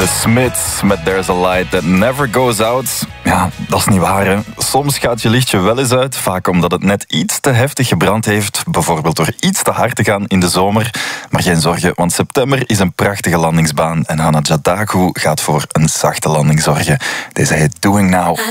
The Smiths met There's a Light That Never Goes Out. Ja, dat is niet waar, hè. Soms gaat je lichtje wel eens uit, vaak omdat het net iets te heftig gebrand heeft. Bijvoorbeeld door iets te hard te gaan in de zomer. Maar geen zorgen, want september is een prachtige landingsbaan. En Hannah Jadagu gaat voor een zachte landing zorgen. Deze heet Doing Now.